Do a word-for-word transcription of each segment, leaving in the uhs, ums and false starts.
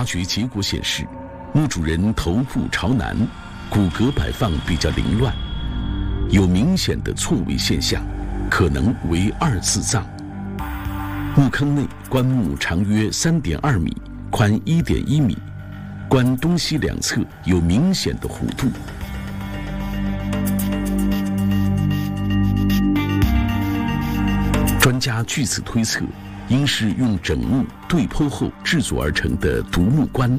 发掘结果显示，墓主人头部朝南，骨骼摆放比较凌乱，有明显的错位现象，可能为二次葬。墓坑内棺木长约三点二米，宽一点一米，棺东西两侧有明显的弧度。专家据此推测，应是用整木对剖后制作而成的独木棺。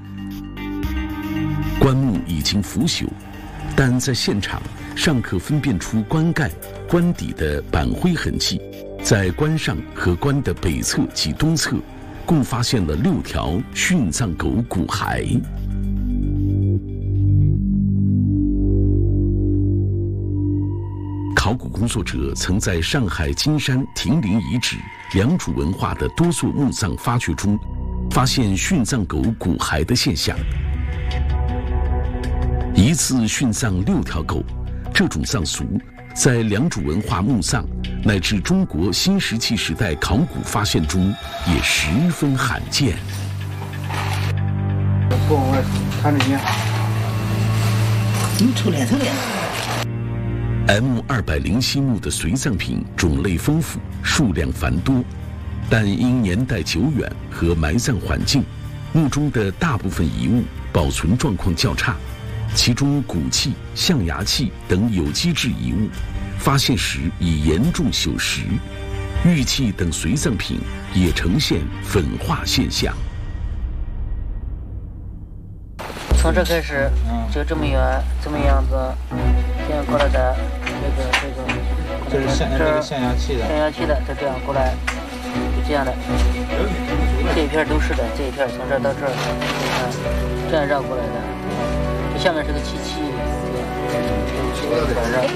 棺木已经腐朽，但在现场尚可分辨出棺盖、棺底的板灰痕迹。在棺上和棺的北侧及东侧，共发现了六条殉葬狗骨骸。考古工作者曾在上海金山亭林遗址良渚文化的多座墓葬发掘中，发现殉葬狗骨骸的现象。一次殉葬六条狗，这种葬俗在良渚文化墓葬乃至中国新石器时代考古发现中也十分罕见。 不，我看着你， 你抽脸抽脸。 M 二百零七墓的随葬品种类丰富，数量繁多，但因年代久远和埋葬环境，墓中的大部分遗物保存状况较差。其中骨器、象牙器等有机质遗物，发现时已严重朽蚀；玉器等随葬品也呈现粉化现象。 从这开始，就这么远，这么样子，这样过来的，这个这个， 这是象这个象牙器的， 象牙器的，就这样过来，就这样的，这一片都是的，这一片从这儿到这儿，你看，这样绕过来的。下面是个漆器，这样，